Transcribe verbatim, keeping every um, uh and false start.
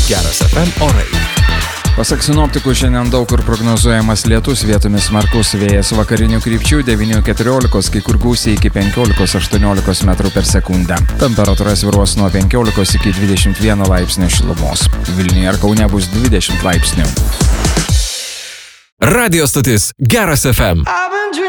Geras F M orai. Pasak sinoptikų, šiandien daug kur prognozuojamas lietus, vietomis smarkus vėjas vakarinių krypčių devyni keturiolikos, kai kur gūsiai iki penkiolikos aštuoniolikos metrų per sekundę. Temperatūra svyruos nuo penkiolikos iki dvidešimt vieno laipsnio šilumos. Vilniuje ir Kaune bus dvidešimt laipsnių. Radio stotis Geras F M.